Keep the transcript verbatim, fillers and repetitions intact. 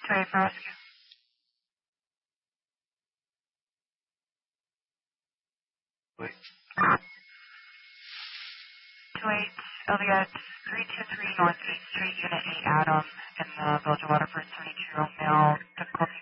Sorry for asking. Wait. two eight Elliott, three two three North eighth Street, Unit eight, Adam, in the Village of Waterford, seventy-two Romeo, difficult